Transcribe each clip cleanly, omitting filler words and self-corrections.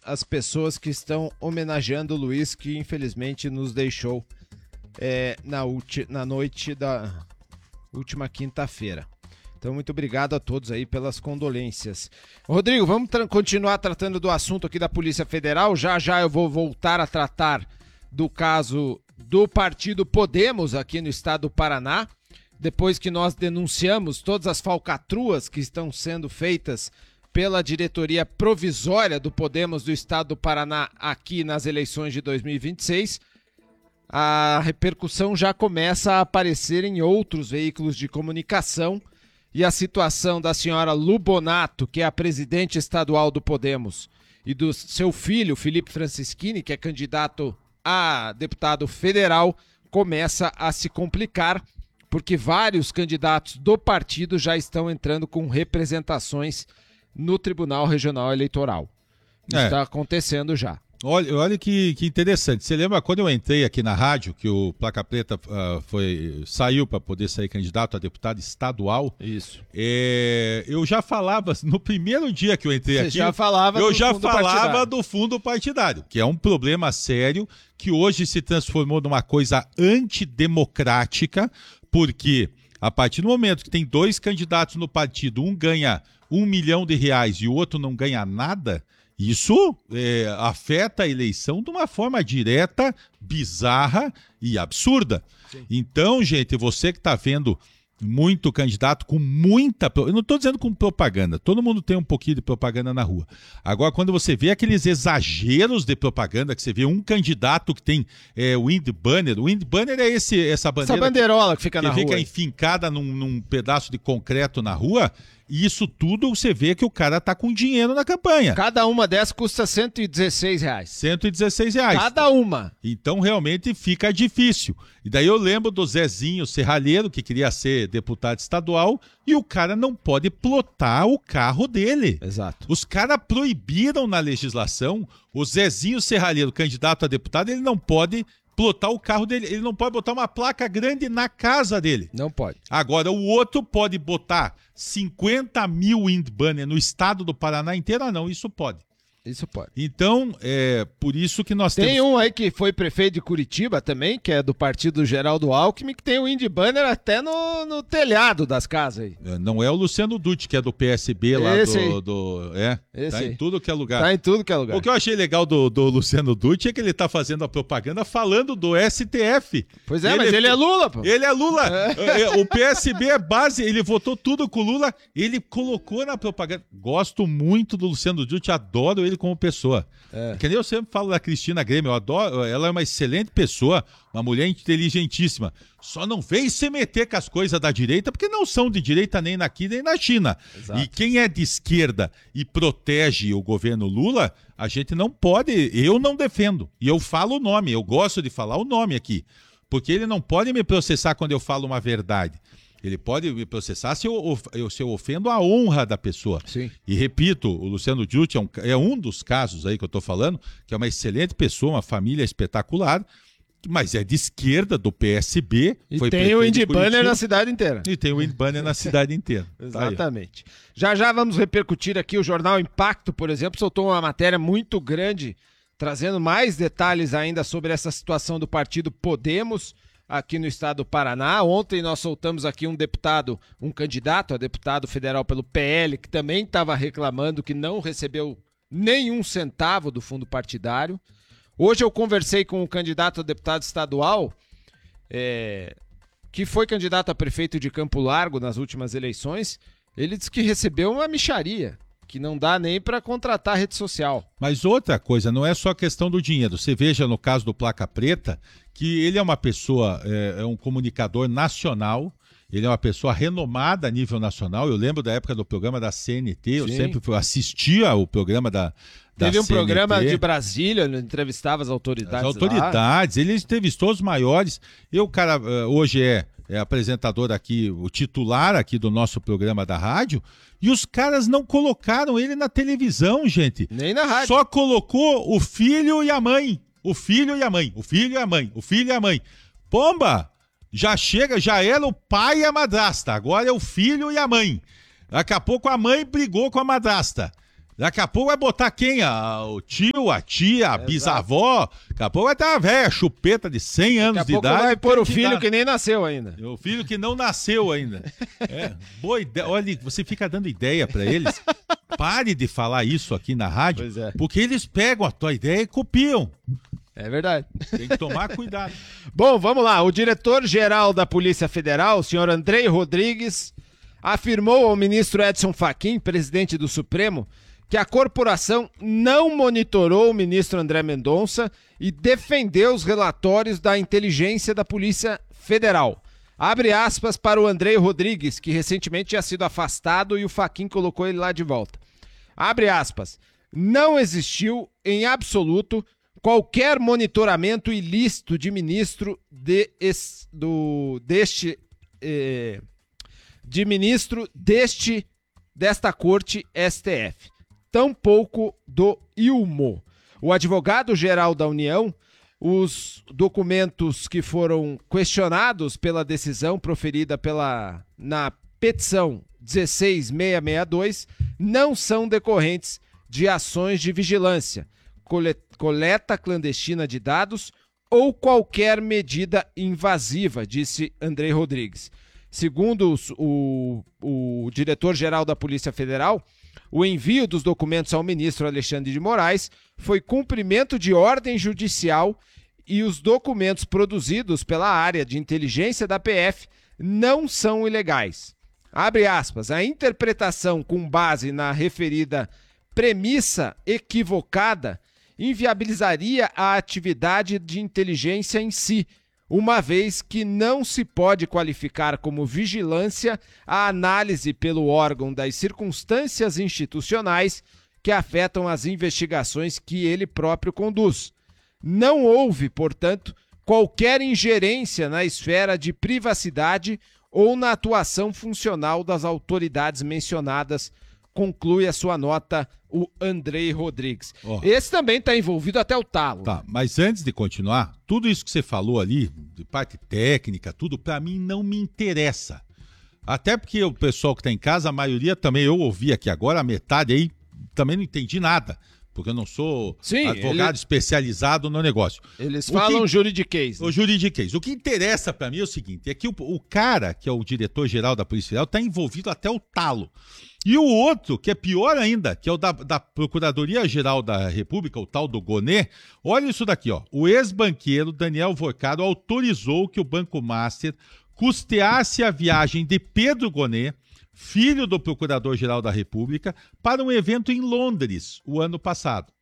as pessoas que estão homenageando o Luiz, que infelizmente nos deixou na noite da última quinta-feira. Então, muito obrigado a todos aí pelas condolências. Rodrigo, vamos continuar tratando do assunto aqui da Polícia Federal. Já eu vou voltar a tratar do caso do partido Podemos aqui no estado do Paraná. Depois que nós denunciamos todas as falcatruas que estão sendo feitas pela diretoria provisória do Podemos do estado do Paraná aqui nas eleições de 2026, a repercussão já começa a aparecer em outros veículos de comunicação. E a situação da senhora Lu Bonato, que é a presidente estadual do Podemos, e do seu filho, Felipe Francischini, que é candidato a deputado federal, começa a se complicar, porque vários candidatos do partido já estão entrando com representações no Tribunal Regional Eleitoral. Isso está acontecendo já. Olha que interessante. Você lembra quando eu entrei aqui na rádio, que o Placa Preta saiu para poder sair candidato a deputado estadual? Isso. Eu já falava, no primeiro dia que eu entrei aqui, eu já falava do fundo partidário, que é um problema sério, que hoje se transformou numa coisa antidemocrática, porque a partir do momento que tem dois candidatos no partido, um ganha R$1 milhão e o outro não ganha nada, isso afeta a eleição de uma forma direta, bizarra e absurda. Sim. Então, gente, você que está vendo muito candidato com muita... Eu não estou dizendo com propaganda, todo mundo tem um pouquinho de propaganda na rua. Agora, quando você vê aqueles exageros de propaganda, que você vê um candidato que tem o Wind Banner é essa bandeira... Essa bandeirola que fica na rua. Que fica enfincada num pedaço de concreto na rua... E isso tudo você vê que o cara tá com dinheiro na campanha. Cada uma dessas custa R$116. R$116. Cada uma. Então realmente fica difícil. E daí eu lembro do Zezinho Serralheiro, que queria ser deputado estadual, e o cara não pode plotar o carro dele. Exato. Os caras proibiram na legislação, o Zezinho Serralheiro, candidato a deputado, ele não pode plotar o carro dele, ele não pode botar uma placa grande na casa dele. Não pode. Agora, o outro pode botar 50 mil wind banner no estado do Paraná inteiro? Ah, não, isso pode. Isso pode. Então, por isso que nós temos... Tem um aí que foi prefeito de Curitiba também, que é do partido Geraldo Alckmin, que tem o wind banner até no telhado das casas aí. Não é o Luciano Dutti, que é do PSB lá Esse tá aí. Em tudo que é lugar. Tá em tudo que é lugar. O que eu achei legal do Luciano Dutti é que ele tá fazendo a propaganda falando do STF. Pois mas ele é Lula, pô. Ele é Lula. O PSB é base, ele votou tudo com o Lula, ele colocou na propaganda. Gosto muito do Luciano Dutti, adoro ele como pessoa. Que nem eu sempre falo da Cristina Grêmio, eu adoro, ela é uma excelente pessoa, uma mulher inteligentíssima. Só não vem se meter com as coisas da direita, porque não são de direita nem aqui nem na China. Exato. E quem é de esquerda e protege o governo Lula, a gente não pode, eu não defendo. E eu falo o nome, eu gosto de falar o nome aqui. Porque ele não pode me processar quando eu falo uma verdade. Ele pode me processar se eu ofendo a honra da pessoa. Sim. E repito, o Luciano Dutti é um dos casos aí que eu estou falando, que é uma excelente pessoa, uma família espetacular, mas é de esquerda, do PSB. E tem o wind banner na cidade inteira. E tem o wind banner na cidade inteira. Exatamente. Já vamos repercutir aqui. O jornal Impacto, por exemplo, soltou uma matéria muito grande, trazendo mais detalhes ainda sobre essa situação do partido Podemos, aqui no estado do Paraná. Ontem nós soltamos aqui um candidato a deputado federal pelo PL, que também estava reclamando que não recebeu nenhum centavo do fundo partidário. Hoje eu conversei com um candidato a deputado estadual, que foi candidato a prefeito de Campo Largo nas últimas eleições. Ele disse que recebeu uma mixaria, que não dá nem para contratar rede social. Mas outra coisa, não é só questão do dinheiro. Você veja no caso do Placa Preta, que ele é uma pessoa, é um comunicador nacional, ele é uma pessoa renomada a nível nacional. Eu lembro da época do programa da CNT, eu sempre assistia ao programa da Teve um CNT. Programa de Brasília, ele entrevistava as autoridades. As autoridades, ele entrevistou os maiores. O cara hoje é apresentador aqui, o titular aqui do nosso programa da rádio, e os caras não colocaram ele na televisão, gente. Nem na rádio. Só colocou o filho e a mãe. O filho e a mãe. O filho e a mãe. O filho e a mãe. Pomba! Já era o pai e a madrasta. Agora é o filho e a mãe. Daqui a pouco a mãe brigou com a madrasta. Daqui a pouco vai botar quem? O tio, a tia, a bisavó. Daqui a pouco vai ter uma velha chupeta de 100 anos de idade. Daqui a pouco vai pôr o filho que nem nasceu ainda. O filho que não nasceu ainda. Boa ideia. Olha, você fica dando ideia pra eles. Pare de falar isso aqui na rádio, porque eles pegam a tua ideia e copiam. É verdade. Tem que tomar cuidado. Bom, vamos lá. O diretor-geral da Polícia Federal, o senhor Andrei Rodrigues, afirmou ao ministro Edson Fachin, presidente do Supremo, que a corporação não monitorou o ministro André Mendonça e defendeu os relatórios da inteligência da Polícia Federal. Abre aspas para o Andrei Rodrigues, que recentemente tinha sido afastado e o Fachin colocou ele lá de volta. Abre aspas. Não existiu, em absoluto, qualquer monitoramento ilícito de ministro desta corte STF. Tampouco do ILMO. O advogado-geral da União, os documentos que foram questionados pela decisão proferida na petição 16662 não são decorrentes de ações de vigilância, coleta clandestina de dados ou qualquer medida invasiva, disse Andrei Rodrigues. Segundo o diretor-geral da Polícia Federal, o envio dos documentos ao ministro Alexandre de Moraes foi cumprimento de ordem judicial e os documentos produzidos pela área de inteligência da PF não são ilegais. Abre aspas, a interpretação com base na referida premissa equivocada inviabilizaria a atividade de inteligência em si, uma vez que não se pode qualificar como vigilância a análise pelo órgão das circunstâncias institucionais que afetam as investigações que ele próprio conduz. Não houve, portanto, qualquer ingerência na esfera de privacidade ou na atuação funcional das autoridades mencionadas, conclui a sua nota o Andrei Rodrigues. Esse também está envolvido até o talo. Tá, mas antes de continuar, tudo isso que você falou ali, de parte técnica, tudo, para mim não me interessa. Até porque o pessoal que está em casa, a maioria também, eu ouvi aqui agora, a metade aí, também não entendi nada. Porque eu não sou advogado especializado no negócio. Eles falam juridiquês. Né? O juridiquês. O que interessa para mim é o seguinte, é que o cara, que é o diretor-geral da Polícia Federal, está envolvido até o talo. E o outro, que é pior ainda, que é o da Procuradoria-Geral da República, o tal do Gonê, olha isso daqui, ó. O ex-banqueiro Daniel Vorcado autorizou que o Banco Master custeasse a viagem de Pedro Gonê, filho do Procurador-Geral da República, para um evento em Londres, o ano passado.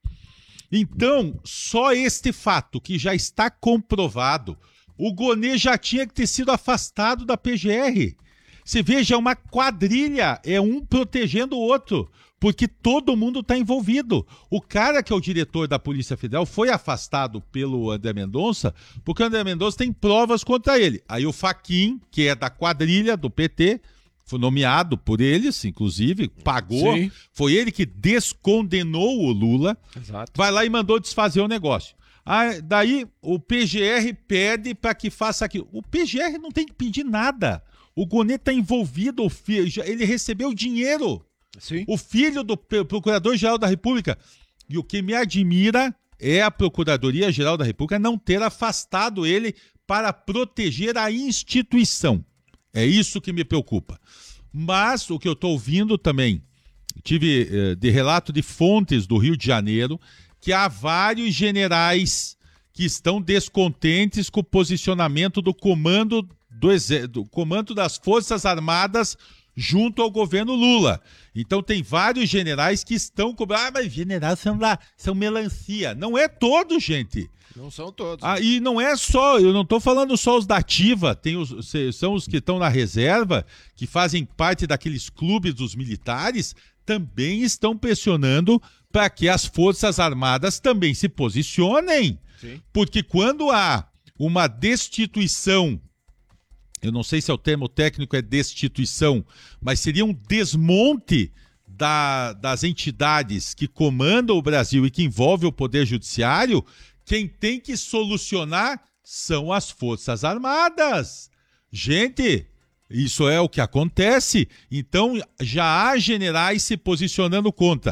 Então, só este fato, que já está comprovado, o Gonê já tinha que ter sido afastado da PGR. Você veja, é uma quadrilha, é um protegendo o outro, porque todo mundo está envolvido. O cara que é o diretor da Polícia Federal foi afastado pelo André Mendonça, porque o André Mendonça tem provas contra ele. Aí o Fachin, que é da quadrilha do PT, foi nomeado por eles, inclusive, pagou, sim, foi ele que descondenou o Lula, exato, vai lá e mandou desfazer o negócio. Daí o PGR pede para que faça aquilo. O PGR não tem que pedir nada. O Gonê está envolvido, ele recebeu dinheiro. Sim. O filho do Procurador-Geral da República. E o que me admira é a Procuradoria-Geral da República não ter afastado ele para proteger a instituição. É isso que me preocupa. Mas o que eu estou ouvindo também, tive de relato de fontes do Rio de Janeiro, que há vários generais que estão descontentes com o posicionamento do comando do comando das Forças Armadas junto ao governo Lula. Então tem vários generais que estão cobrando, mas generais são melancia. Não é todos, gente. Não são todos. E não é só, eu não estou falando só os da ativa, são os que estão na reserva, que fazem parte daqueles clubes dos militares, também estão pressionando para que as Forças Armadas também se posicionem. Sim. Porque quando há uma destituição, eu não sei se o termo técnico é destituição, mas seria um desmonte das entidades que comandam o Brasil e que envolve o Poder Judiciário, quem tem que solucionar são as Forças Armadas. Gente, isso é o que acontece. Então, já há generais se posicionando contra.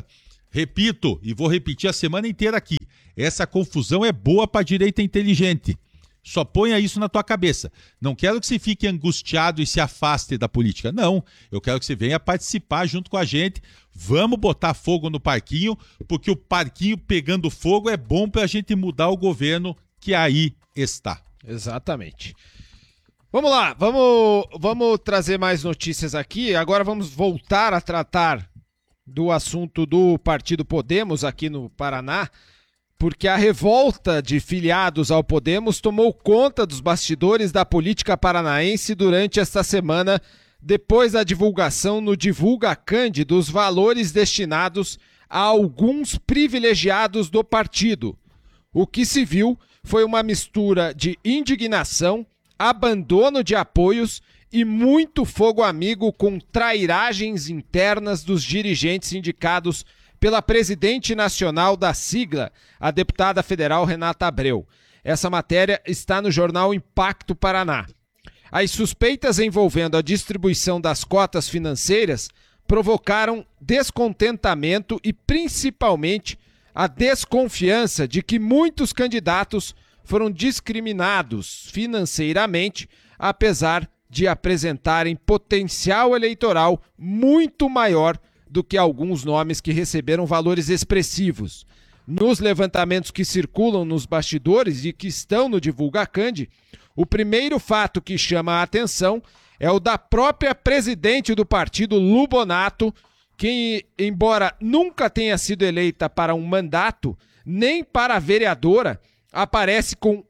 repito, e vou repetir a semana inteira aqui, essa confusão é boa para a direita inteligente. Só ponha isso na tua cabeça. Não quero que você fique angustiado e se afaste da política. Não, eu quero que você venha participar junto com a gente. Vamos botar fogo no parquinho, porque o parquinho pegando fogo é bom para a gente mudar o governo que aí está. Exatamente. Vamos lá, vamos trazer mais notícias aqui. Agora vamos voltar a tratar do assunto do Partido Podemos aqui no Paraná, porque a revolta de filiados ao Podemos tomou conta dos bastidores da política paranaense durante esta semana, depois da divulgação no Divulga Cande dos valores destinados a alguns privilegiados do partido. O que se viu foi uma mistura de indignação, abandono de apoios e muito fogo amigo com trairagens internas dos dirigentes indicados pela presidente nacional da sigla, a deputada federal Renata Abreu. Essa matéria está no jornal Impacto Paraná. As suspeitas envolvendo a distribuição das cotas financeiras provocaram descontentamento e principalmente a desconfiança de que muitos candidatos foram discriminados financeiramente, apesar de apresentarem potencial eleitoral muito maior do que alguns nomes que receberam valores expressivos. Nos levantamentos que circulam nos bastidores e que estão no Divulga Cande, o primeiro fato que chama a atenção é o da própria presidente do partido, Lu Bonato, que, embora nunca tenha sido eleita para um mandato, nem para vereadora, aparece com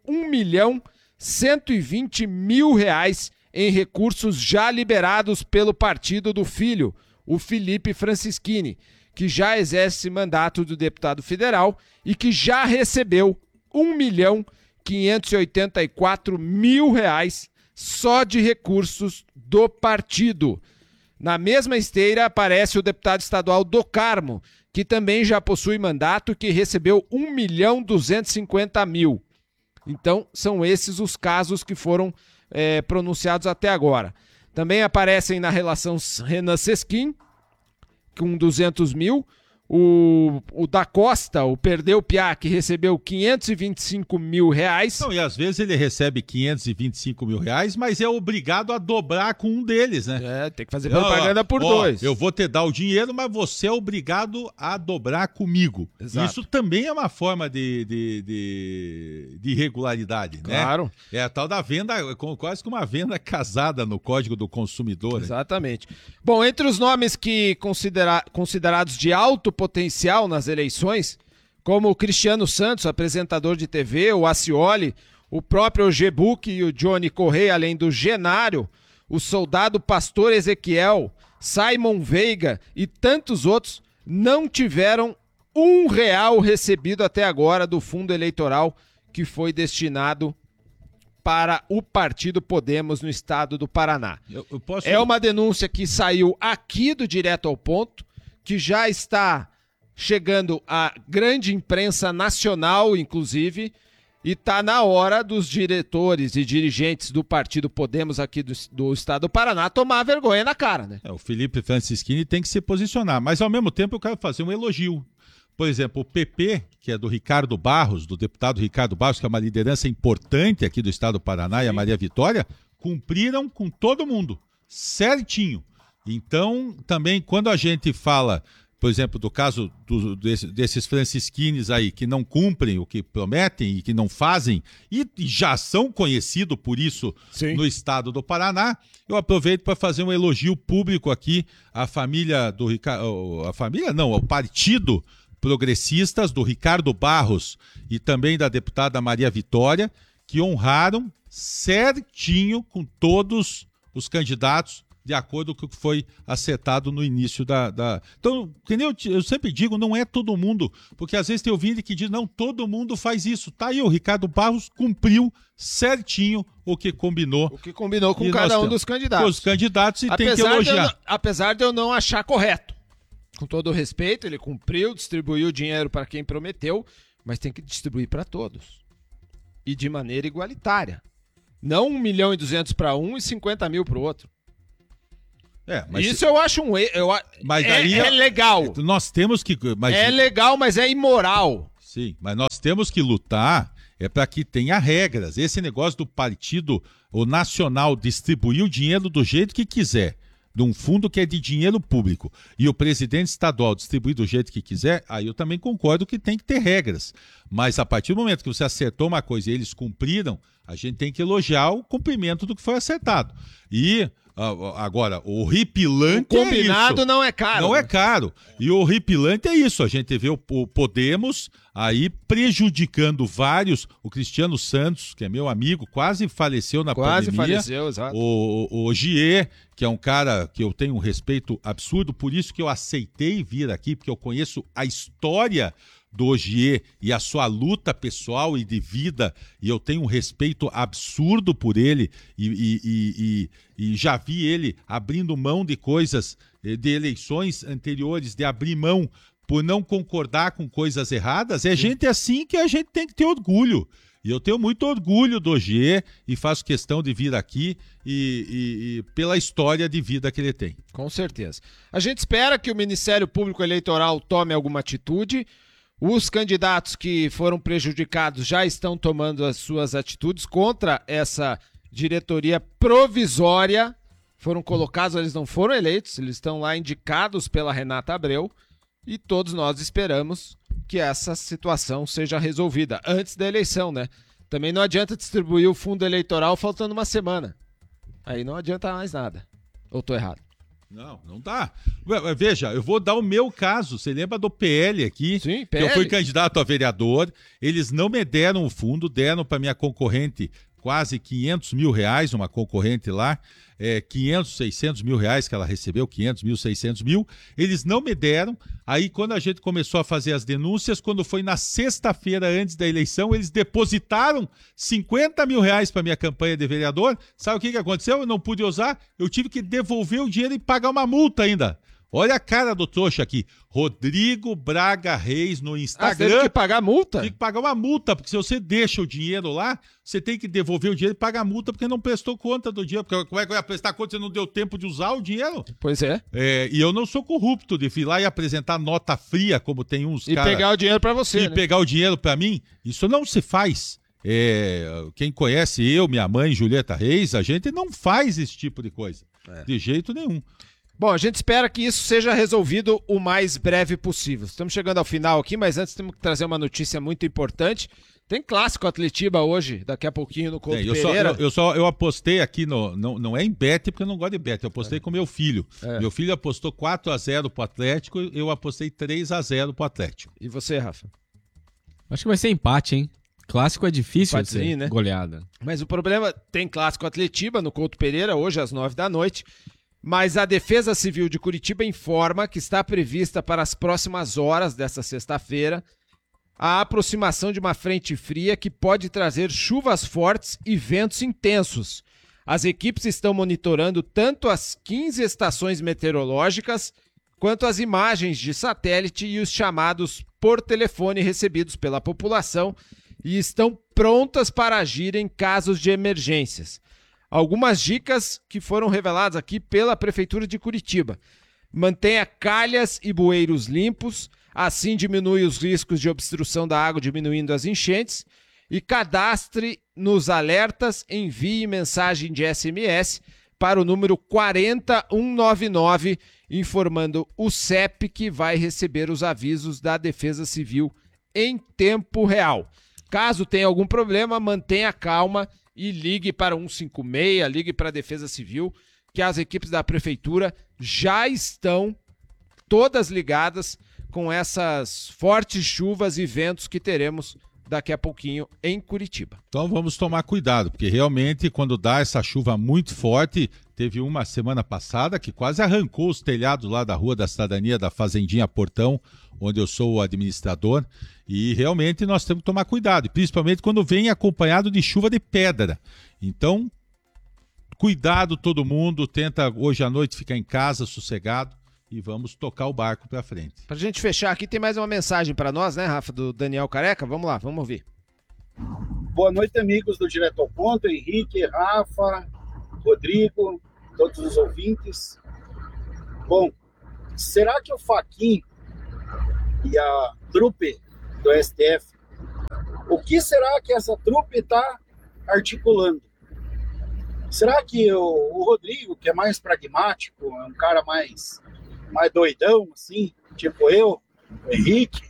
R$1.120.000 em recursos já liberados pelo partido do filho, o Felipe Francischini, que já exerce mandato do deputado federal e que já recebeu R$1.584.000 só de recursos do partido. Na mesma esteira aparece o deputado estadual do Carmo, que também já possui mandato e que recebeu R$1.250.000. Então, são esses os casos que foram pronunciados até agora. Também aparecem na relação Renan Sesquim, com 200 mil. O da Costa, o Perdeu Piá, que recebeu R$525.000. Não, e às vezes ele recebe R$525.000, mas é obrigado a dobrar com um deles, né? Tem que fazer propaganda por dois. Eu vou te dar o dinheiro, mas você é obrigado a dobrar comigo. Exato. Isso também é uma forma de irregularidade, claro, né? É a tal da venda, quase que uma venda casada no Código do Consumidor. Exatamente. Bom, entre os nomes que considerados de alto potencial nas eleições, como o Cristiano Santos, apresentador de TV, o Acioli, o próprio Gebuc e o Johnny Correia, além do Genário, o soldado Pastor Ezequiel, Simon Veiga e tantos outros, não tiveram R$1 recebido até agora do fundo eleitoral que foi destinado para o Partido Podemos no estado do Paraná. É uma denúncia que saiu aqui do Direto ao Ponto, que já está chegando à grande imprensa nacional, inclusive, e está na hora dos diretores e dirigentes do Partido Podemos aqui do estado do Paraná tomar vergonha na cara, né? O Felipe Francischini tem que se posicionar, mas ao mesmo tempo eu quero fazer um elogio. Por exemplo, o PP, que é do Ricardo Barros, do deputado Ricardo Barros, que é uma liderança importante aqui do estado do Paraná, e a Maria Vitória, cumpriram com todo mundo, certinho. Então, também, quando a gente fala, por exemplo, do caso desses francisquines aí, que não cumprem o que prometem e que não fazem, e já são conhecidos por isso no estado do Paraná, eu aproveito para fazer um elogio público aqui à família do Ricardo, ao Partido Progressistas do Ricardo Barros e também da deputada Maria Vitória, que honraram certinho com todos os candidatos de acordo com o que foi acertado no início Então, eu sempre digo, não é todo mundo, porque às vezes tem ouvinte que diz, não, todo mundo faz isso. Tá aí, o Ricardo Barros cumpriu certinho o que combinou. O que combinou com cada um dos candidatos. Os candidatos e tem que elogiar. Apesar de eu não achar correto. Com todo o respeito, ele cumpriu, distribuiu dinheiro para quem prometeu, mas tem que distribuir para todos. E de maneira igualitária. Não 1.200.000 para um e 50.000 para o outro. Mas isso eu acho mas é legal. Nós temos que... É legal, mas é imoral. Sim, mas nós temos que lutar para que tenha regras. Esse negócio do partido, o nacional, distribuir o dinheiro do jeito que quiser, de um fundo que é de dinheiro público, e o presidente estadual distribuir do jeito que quiser, aí eu também concordo que tem que ter regras. Mas a partir do momento que você acertou uma coisa e eles cumpriram, a gente tem que elogiar o cumprimento do que foi acertado. E... agora, o horripilante o combinado é isso. Não é caro. Não é caro. E o horripilante é isso. A gente vê o Podemos aí prejudicando vários. O Cristiano Santos, que é meu amigo, quase faleceu na pandemia. Quase faleceu, exato. O Gier, que é um cara que eu tenho um respeito absurdo, por isso que eu aceitei vir aqui, porque eu conheço a história do Ogier e a sua luta pessoal e de vida, e eu tenho um respeito absurdo por ele, e já vi ele abrindo mão de coisas, de eleições anteriores, de abrir mão por não concordar com coisas erradas. É gente assim que a gente tem que ter orgulho. E eu tenho muito orgulho do Ogier e faço questão de vir aqui e pela história de vida que ele tem. Com certeza. A gente espera que o Ministério Público Eleitoral tome alguma atitude. Os candidatos que foram prejudicados já estão tomando as suas atitudes contra essa diretoria provisória. Foram colocados, eles não foram eleitos, eles estão lá indicados pela Renata Abreu, e todos nós esperamos que essa situação seja resolvida antes da eleição, né? Também não adianta distribuir o fundo eleitoral faltando uma semana. Aí não adianta mais nada. Ou tô errado? Não dá. Veja, eu vou dar o meu caso. Você lembra do PL aqui? Sim, PL. Que eu fui candidato a vereador. Eles não me deram o fundo, deram para minha concorrente quase 500 mil reais, uma concorrente lá, 500, 600 mil reais que ela recebeu, 500 mil, 600 mil. Eles não me deram. Aí, quando a gente começou a fazer as denúncias, quando foi na sexta-feira antes da eleição, eles depositaram 50 mil reais para minha campanha de vereador. Sabe o que aconteceu? Eu não pude usar, eu tive que devolver o dinheiro e pagar uma multa ainda. Olha a cara do trouxa aqui. Rodrigo Braga Reis no Instagram. Você tem que pagar multa? Tem que pagar uma multa, porque se você deixa o dinheiro lá, você tem que devolver o dinheiro e pagar a multa porque não prestou conta do dinheiro. Porque como é que eu ia prestar conta se você não deu tempo de usar o dinheiro? Pois é. E eu não sou corrupto de ir lá e apresentar nota fria, como tem uns caras. E pegar o dinheiro pra você, E pegar o dinheiro pra mim. Isso não se faz. Quem conhece eu, minha mãe, Julieta Reis, a gente não faz esse tipo de coisa. De jeito nenhum. Bom, a gente espera que isso seja resolvido o mais breve possível. Estamos chegando ao final aqui, mas antes temos que trazer uma notícia muito importante. Tem clássico Atletiba hoje, daqui a pouquinho no Couto Pereira. Eu apostei aqui, não é em bet, porque eu não gosto de bet, eu apostei com meu filho. Meu filho apostou 4-0 pro Atlético, eu apostei 3-0 pro Atlético. E você, Rafa? Acho que vai ser empate, hein? Clássico é difícil de ser, né? Goleada. Mas o problema, tem clássico Atletiba no Couto Pereira, hoje às 9h. Mas a Defesa Civil de Curitiba informa que está prevista para as próximas horas desta sexta-feira a aproximação de uma frente fria que pode trazer chuvas fortes e ventos intensos. As equipes estão monitorando tanto as 15 estações meteorológicas quanto as imagens de satélite e os chamados por telefone recebidos pela população e estão prontas para agir em casos de emergências. Algumas dicas que foram reveladas aqui pela Prefeitura de Curitiba. Mantenha calhas e bueiros limpos, assim diminui os riscos de obstrução da água, diminuindo as enchentes. E cadastre nos alertas, envie mensagem de SMS para o número 40199, informando o CEP que vai receber os avisos da Defesa Civil em tempo real. Caso tenha algum problema, mantenha calma e ligue para 156, ligue para a Defesa Civil, que as equipes da Prefeitura já estão todas ligadas com essas fortes chuvas e ventos que teremos daqui a pouquinho em Curitiba. Então vamos tomar cuidado, porque realmente quando dá essa chuva muito forte, teve uma semana passada que quase arrancou os telhados lá da Rua da Cidadania, da Fazendinha Portão, onde eu sou o administrador, e realmente nós temos que tomar cuidado, principalmente quando vem acompanhado de chuva de pedra. Então, cuidado todo mundo, tenta hoje à noite ficar em casa, sossegado, e vamos tocar o barco para frente. Pra gente fechar aqui, tem mais uma mensagem para nós, né, Rafa, do Daniel Careca? Vamos lá, vamos ouvir. Boa noite, amigos do Direto ao Ponto, Henrique, Rafa, Rodrigo, todos os ouvintes. Bom, será que o Fachin e a trupe do STF, o que será que essa trupe está articulando? Será que o Rodrigo, que é mais pragmático, é um cara mais doidão, assim, tipo eu, o Henrique,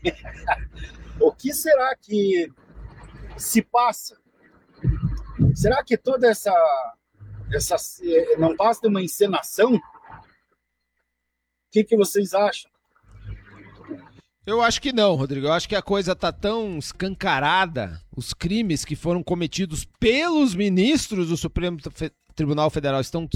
o que será que se passa? Será que toda essa não basta uma encenação? O que vocês acham? Eu acho que não, Rodrigo. Eu acho que a coisa tá tão escancarada, os crimes que foram cometidos pelos ministros do Supremo Tribunal Federal estão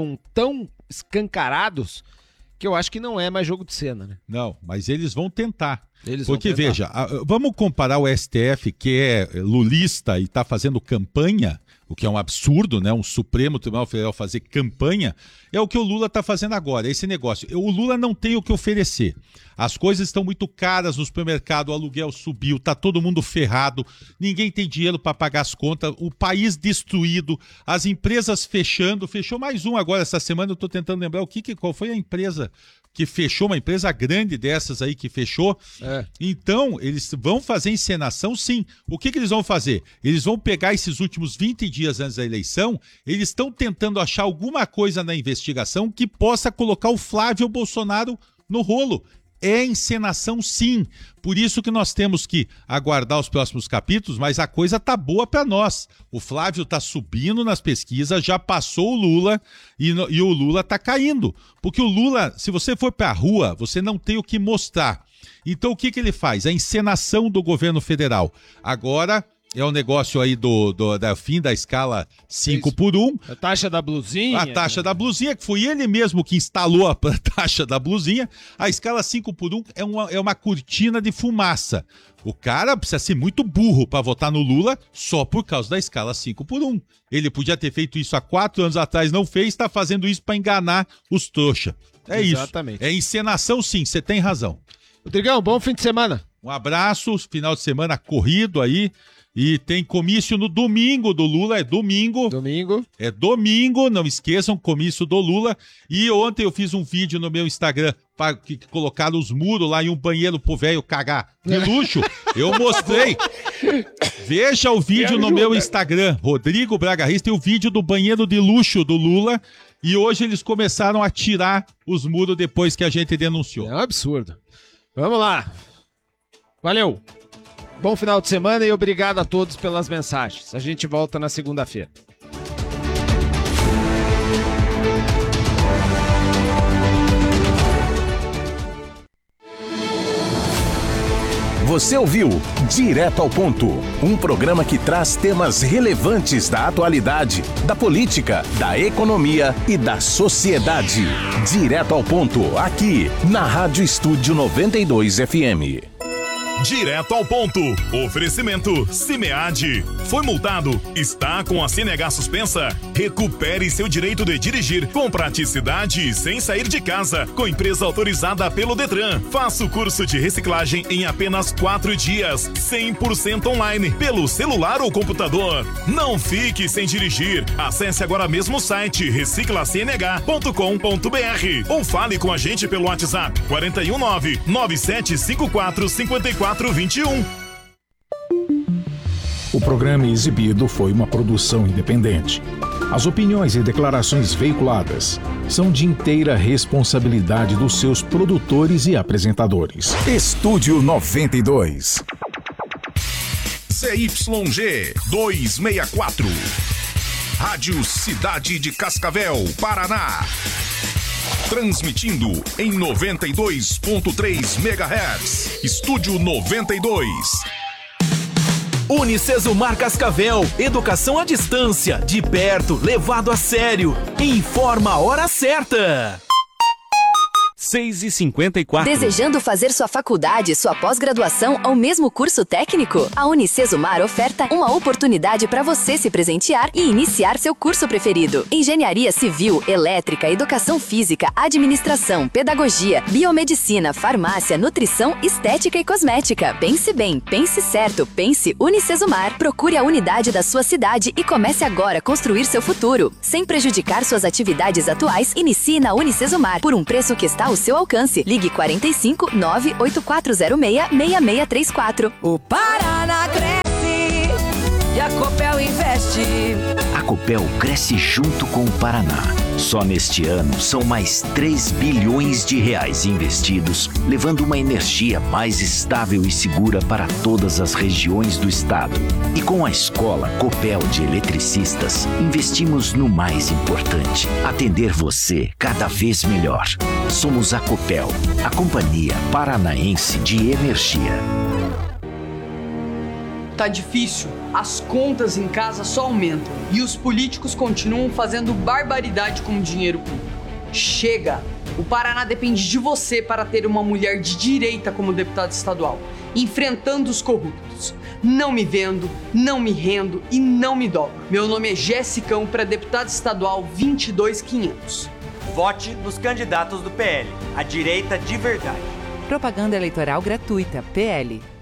tão escancarados que eu acho que não é mais jogo de cena, né? Não, mas eles vão tentar. Porque, veja, vamos comparar o STF, que é lulista e está fazendo campanha, o que é um absurdo, né? Um Supremo Tribunal Federal fazer campanha, é o que o Lula está fazendo agora, esse negócio. O Lula não tem o que oferecer. As coisas estão muito caras no supermercado, o aluguel subiu, tá todo mundo ferrado, ninguém tem dinheiro para pagar as contas, o país destruído, as empresas fechando, fechou mais um agora essa semana, eu estou tentando lembrar qual foi a empresa que fechou, uma empresa grande dessas aí que fechou. Então, eles vão fazer encenação, sim. O que eles vão fazer? Eles vão pegar esses últimos 20 dias antes da eleição, eles estão tentando achar alguma coisa na investigação que possa colocar o Flávio Bolsonaro no rolo. É encenação, sim. Por isso que nós temos que aguardar os próximos capítulos, mas a coisa tá boa para nós. O Flávio tá subindo nas pesquisas, já passou o Lula e o Lula tá caindo. Porque o Lula, se você for pra rua, você não tem o que mostrar. Então o que ele faz? A encenação do governo federal. Agora é o negócio aí da fim da escala 5x1. A taxa da blusinha. A taxa da blusinha, que foi ele mesmo que instalou a taxa da blusinha. A escala 5x1 é uma cortina de fumaça. O cara precisa ser muito burro para votar no Lula só por causa da escala 5x1. Ele podia ter feito isso há 4 anos atrás, não fez, está fazendo isso para enganar os trouxa. Exatamente. Isso. É encenação, sim, você tem razão. Rodrigão, bom fim de semana. Um abraço, final de semana corrido aí. E tem comício no domingo do Lula, é domingo. É domingo, não esqueçam, comício do Lula. E ontem eu fiz um vídeo no meu Instagram para que colocaram os muros lá em um banheiro pro velho cagar de luxo. Eu mostrei. Veja o vídeo no meu Instagram, Rodrigo Braga Reis, tem o vídeo do banheiro de luxo do Lula. E hoje eles começaram a tirar os muros depois que a gente denunciou. É um absurdo. Vamos lá. Valeu. Bom final de semana e obrigado a todos pelas mensagens. A gente volta na segunda-feira. Você ouviu Direto ao Ponto, um programa que traz temas relevantes da atualidade, da política, da economia e da sociedade. Direto ao Ponto, aqui na Rádio Estúdio 92 FM. Direto ao ponto. Oferecimento Cimead. Foi multado? Está com a CNH suspensa? Recupere seu direito de dirigir com praticidade e sem sair de casa. Com empresa autorizada pelo Detran. Faça o curso de reciclagem em apenas 4 dias. 100% online. Pelo celular ou computador. Não fique sem dirigir. Acesse agora mesmo o site reciclacnh.com.br ou fale com a gente pelo WhatsApp 419-9754-5421. O programa exibido foi uma produção independente. As opiniões e declarações veiculadas são de inteira responsabilidade dos seus produtores e apresentadores. Estúdio 92. CYG 264. Rádio Cidade de Cascavel, Paraná. Transmitindo em 92.3 MHz. Estúdio 92. Unicesumar Cascavel. Educação à distância, de perto, levado a sério. Informa a hora certa. 6h54. Desejando fazer sua faculdade, sua pós-graduação ou mesmo curso técnico? A Unicesumar oferta uma oportunidade para você se presentear e iniciar seu curso preferido. Engenharia Civil, Elétrica, Educação Física, Administração, Pedagogia, Biomedicina, Farmácia, Nutrição, Estética e Cosmética. Pense bem, pense certo, pense Unicesumar. Procure a unidade da sua cidade e comece agora a construir seu futuro. Sem prejudicar suas atividades atuais, inicie na Unicesumar por um preço que está ao seu alcance. Ligue 45 98406 6634. O Paraná cresce e a Copel investe. A Copel cresce junto com o Paraná. Só neste ano são mais 3 bilhões de reais investidos, levando uma energia mais estável e segura para todas as regiões do estado. E com a Escola Copel de Eletricistas, investimos no mais importante: atender você cada vez melhor. Somos a Copel, a Companhia Paranaense de Energia. Tá difícil, as contas em casa só aumentam e os políticos continuam fazendo barbaridade com o dinheiro público. Chega! O Paraná depende de você para ter uma mulher de direita como deputada estadual, enfrentando os corruptos. Não me vendo, não me rendo e não me dobro. Meu nome é Jessicão para deputada estadual 22500. Vote nos candidatos do PL, a direita de verdade. Propaganda eleitoral gratuita, PL.